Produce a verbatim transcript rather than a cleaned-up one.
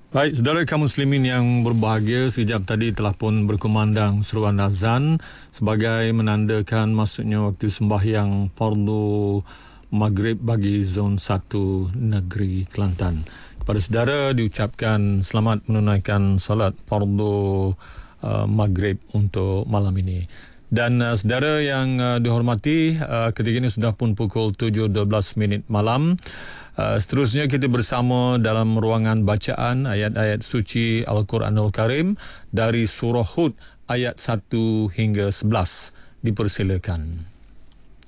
Baik, saudara kaum muslimin yang berbahagia, sekejap tadi telah pun berkumandang seruan azan sebagai menandakan masuknya waktu sembahyang fardu maghrib bagi zon satu negeri Kelantan. Kepada saudara diucapkan selamat menunaikan solat fardu uh, maghrib untuk malam ini. Dan uh, saudara yang uh, dihormati, uh, ketika ini sudah pun pukul tujuh dua belas minit malam. Uh, seterusnya kita bersama dalam ruangan bacaan ayat-ayat suci Al-Quranul Karim dari surah Hud ayat satu hingga sebelas. Dipersilakan.